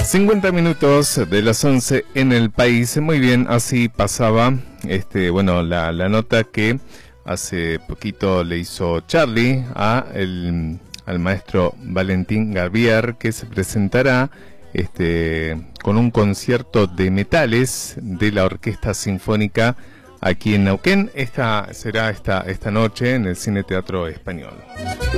50 minutos de las 11 en el país. Muy bien, así pasaba bueno, la nota que hace poquito le hizo Charlie al maestro Valentín Garbier, que se presentará con un concierto de metales de la Orquesta Sinfónica aquí en Neuquén. Esta será esta noche en el Cine Teatro Español.